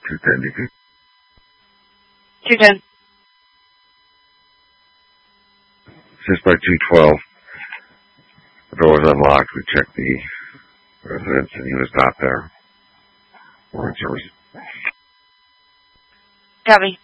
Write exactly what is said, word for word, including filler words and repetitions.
two ten, D P. two ten. Just by two twelve. The door was unlocked. We checked the residence, and he was not there. We're in service. Copy.